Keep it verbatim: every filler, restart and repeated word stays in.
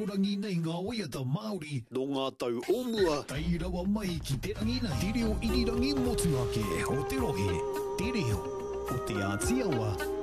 rangi nei ngā waiata Māori. No ngā tau omua. Tai rawa mai ki te rangi na te reo irirangi motu ake o te rohe, te reo o te Ātiawa.